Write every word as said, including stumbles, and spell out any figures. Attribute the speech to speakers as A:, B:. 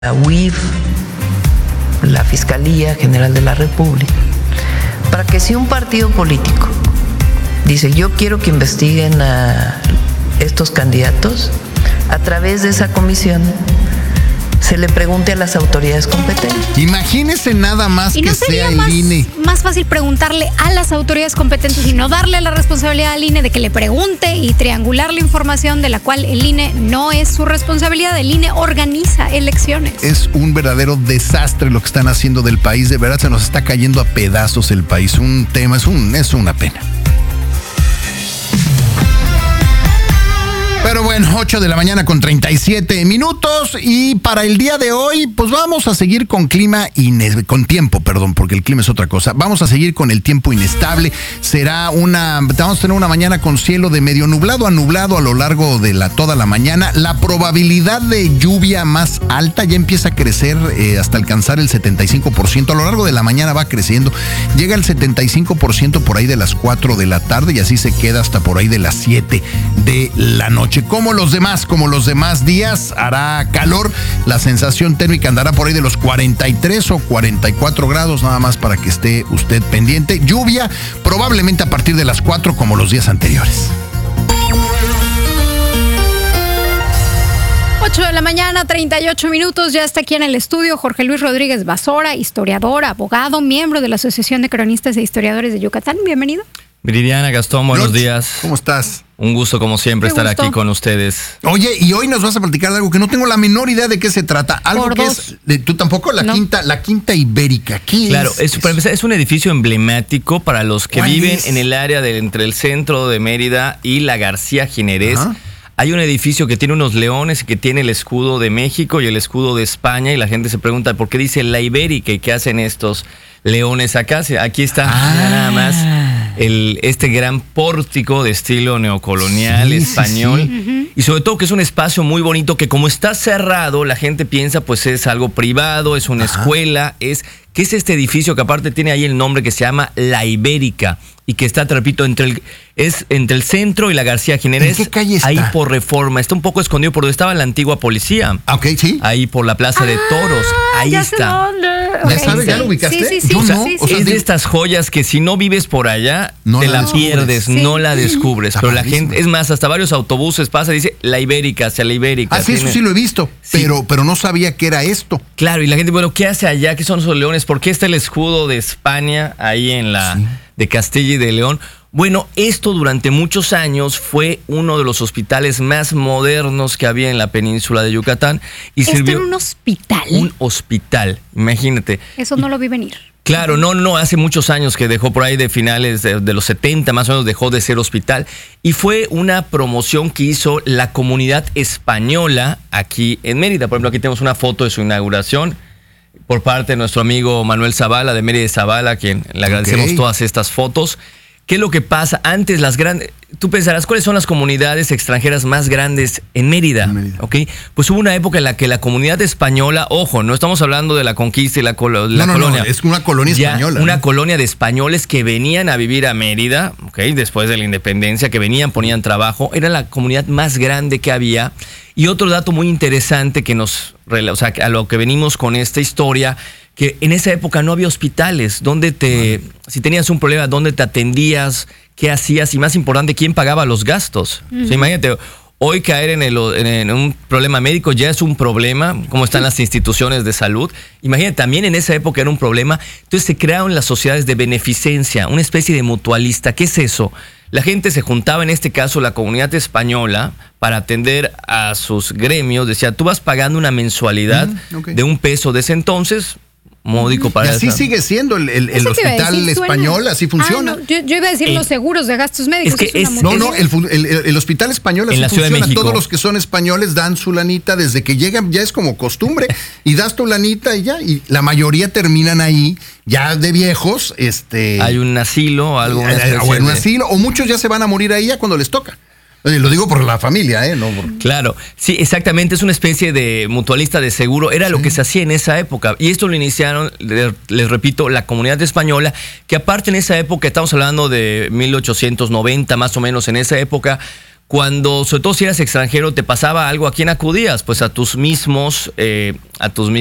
A: la U I F, la Fiscalía General de la República, para que si un partido político dice yo quiero que investiguen a estos candidatos, a través de esa comisión se le pregunte a las autoridades competentes.
B: Imagínese nada más
C: ¿Y no
B: que
C: sería
B: sea
C: más,
B: el I N E.
C: más fácil preguntarle a las autoridades competentes y no darle la responsabilidad al I N E de que le pregunte y triangular la información de la cual el I N E no es su responsabilidad? El I N E organiza elecciones.
B: Es un verdadero desastre lo que están haciendo del país. De verdad se nos está cayendo a pedazos el país. Un tema, es, un, es una pena. Pero bueno, ocho de la mañana con treinta y siete minutos y para el día de hoy, pues vamos a seguir con clima, ine- con tiempo, perdón, porque el clima es otra cosa. Vamos a seguir con el tiempo inestable. Será una, vamos a tener una mañana con cielo de medio nublado a nublado a lo largo de la toda la mañana. La probabilidad de lluvia más alta ya empieza a crecer eh, hasta alcanzar el setenta y cinco por ciento. A lo largo de la mañana va creciendo. Llega al setenta y cinco por ciento por ahí de las cuatro de la tarde y así se queda hasta por ahí de las siete de la noche. Como los demás, como los demás días, hará calor. La sensación térmica andará por ahí de los cuarenta y tres o cuarenta y cuatro grados, nada más para que esté usted pendiente. Lluvia probablemente a partir de las cuatro, como los días anteriores.
C: ocho de la mañana, treinta y ocho minutos, ya está aquí en el estudio Jorge Luis Rodríguez Basora, historiador, abogado, miembro de la Asociación de Cronistas e Historiadores de Yucatán. Bienvenido.
D: Viridiana, Gastón, buenos
B: George,
D: días.
B: ¿Cómo estás?
D: Un gusto, como siempre,
C: Qué
D: estar
C: gusto.
D: aquí con ustedes.
B: Oye, y hoy nos vas a platicar de algo que no tengo la menor idea de qué se trata. Algo
C: Por
B: que
C: dos.
B: es, de, tú tampoco, la
C: No.
B: quinta, la quinta ibérica. ¿Qué
D: Claro,
B: es?
D: es, para empezar, es un edificio emblemático para los que
B: ¿Cuál
D: viven
B: es?
D: en el área de entre el centro de Mérida y la García Ginerés.
B: Ajá.
D: Hay un edificio que tiene unos leones y que tiene el escudo de México y el escudo de España, y la gente se pregunta por qué dice la ibérica y qué hacen estos leones acá. Aquí está
B: Ah.
D: nada más el, este gran pórtico de estilo neocolonial
B: Sí, sí,
D: español.
B: sí.
D: Y sobre todo que es un espacio muy bonito que, como está cerrado, la gente piensa pues es algo privado, es una
B: Ajá.
D: escuela, es que es este edificio que aparte tiene ahí el nombre que se llama La Ibérica y que está, te repito, entre el, es entre el centro y la García Ginerés.
B: ¿En qué calle está?
D: Ahí por Reforma. Está un poco escondido por donde estaba la antigua policía.
B: Ah, ok, sí.
D: Ahí por la Plaza de Toros. Ahí
C: ya sé
D: está.
C: dónde.
B: ¿Ya
C: Ok,
B: sabes? ¿Ya
C: sí.
B: lo ubicaste?
C: Sí, sí, sí.
B: Yo
D: O sea,
B: no,
C: sí,
B: o sea,
D: es de
B: digo-
D: estas joyas que si no vives por allá,
B: No
D: te
B: la
D: la
B: descubres.
D: pierdes,
C: Sí.
D: no la descubres.
B: Está
D: Pero la
B: padrísimo.
D: gente, es más, hasta varios autobuses pasa y dice La Ibérica, hacia la Ibérica.
B: Ah, sí, eso
D: Tiene-
B: sí lo he visto,
D: Sí.
B: pero, pero no sabía que era esto.
D: Claro, y la gente, bueno, ¿qué hace allá? ¿Qué son esos leones? ¿Por qué está el escudo de España ahí en la
B: Sí.
D: de Castilla y de León? Bueno, esto durante muchos años fue uno de los hospitales más modernos que había en la península de Yucatán y
C: Esto
D: sirvió
C: en un hospital.
D: un hospital, imagínate.
C: Eso no lo vi venir.
D: Claro, no, no, hace muchos años que dejó por ahí de finales de, de los setenta, más o menos dejó de ser hospital. Y fue una promoción que hizo la comunidad española aquí en Mérida. Por ejemplo, aquí tenemos una foto de su inauguración por parte de nuestro amigo Manuel Zavala, de Mérida Zavala, a quien le agradecemos
B: Ok.
D: todas estas fotos. ¿Qué es lo que pasa? Antes las grandes... Tú pensarás, ¿cuáles son las comunidades extranjeras más grandes en Mérida?
B: En Mérida.
D: ¿Ok? Pues hubo una época en la que la comunidad española, ojo, no estamos hablando de la conquista y la, colo- la
B: no, no,
D: colonia.
B: no, es una colonia
D: Ya,
B: española.
D: Una
B: ¿no?
D: colonia de españoles que venían a vivir a Mérida, ¿ok? Después de la independencia, que venían, ponían trabajo. Era la comunidad más grande que había. Y otro dato muy interesante que nos... rela- O sea, a lo que venimos con esta historia, que en esa época no había hospitales. Donde te... Si tenías un problema, ¿dónde te atendías? ¿Qué hacías? Y más importante, ¿quién pagaba los gastos? O sea, imagínate... Hoy caer en, el, en, en un problema médico ya es un problema, como están las instituciones de salud. Imagínate, también en esa época era un problema. Entonces se crearon las sociedades de beneficencia, una especie de mutualista. ¿Qué es eso? La gente se juntaba, en este caso la comunidad española, para atender a sus gremios. Decía, tú vas pagando una mensualidad
B: Mm, ok.
D: de un peso de ese entonces, módico
B: Y
D: para
B: así
D: esa-
B: sigue siendo el, el- el
C: Eso te iba a
B: hospital
C: decir, suena-
B: español, así funciona.
C: Ah, no, yo, yo iba a decir
D: Eh,
C: los seguros de gastos médicos.
D: es que
C: una
D: es-
B: No,
C: mutualidad.
B: no, el, fu- el- el- el hospital español así
D: En la Ciudad de
B: funciona.
D: México.
B: Todos los que son españoles dan su lanita desde que llegan, ya es como costumbre, y das tu lanita y ya. Y la mayoría terminan ahí, ya de viejos, este.
D: Hay un asilo o algo. una
B: eh,
D: especie
B: o en un
D: de-
B: asilo, o muchos ya se van a morir ahí ya cuando les toca. Oye, lo digo por la familia, ¿eh? No por-
D: Claro, sí, exactamente, es una especie de mutualista de seguro, era lo que se hacía en esa época, y esto lo iniciaron, le- les repito, la comunidad española, que aparte en esa época, estamos hablando de mil ochocientos noventa más o menos, en esa época, cuando, sobre todo si eras extranjero, te pasaba algo, ¿a quién acudías? Pues a tus mismos, eh, a tus